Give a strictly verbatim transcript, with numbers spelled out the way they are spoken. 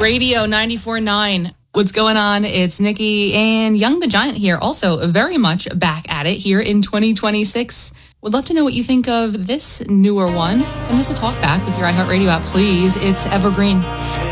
Radio ninety-four point nine. What's going on? It's Nikki and Young the Giant here, also very much back at it here in twenty twenty-six. Would love to know what you think of this newer one. Send us a talk back with your iHeartRadio app, please. It's Evergreen.